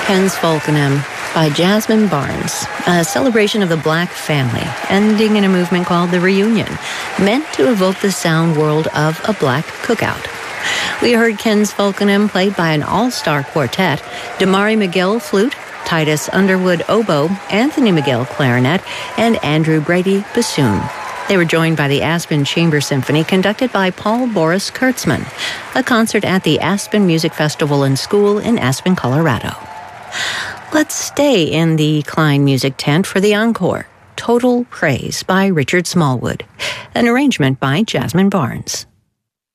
Ken's Falkenham by Jasmine Barnes, a celebration of the Black family, ending in a movement called The Reunion, meant to evoke the sound world of a Black cookout. We heard Ken's Falkenham played by an all-star quartet, Damari McGill flute, Titus Underwood oboe, Anthony McGill clarinet, and Andrew Brady bassoon. They were joined by the Aspen Chamber Symphony, conducted by Paul Boris Kurtzman, a concert at the Aspen Music Festival and School in Aspen, Colorado. Let's stay in the Klein Music Tent for the encore, Total Praise by Richard Smallwood, an arrangement by Jasmine Barnes.